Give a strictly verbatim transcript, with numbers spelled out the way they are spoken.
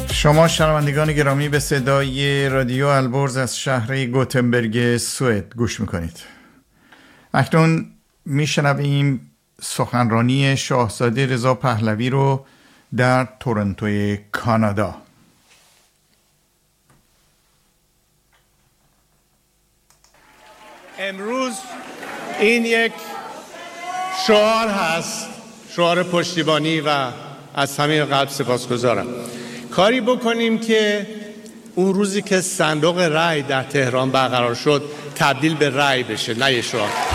شما شنوندگان گرامی به صدای رادیو البرز از شهر گوتنبرگ سوئد گوش میکنید. اکنون میشنویم سخنرانی شاهزاده رضا پهلوی رو در تورنتو کانادا. امروز این یک شعار هست، شعار پشتیبانی و از همه قلب سپاسگزارم. کاری بکنیم که اون روزی که صندوق رای در تهران برقرار شد تبدیل به رای بشه، نه یه شعار.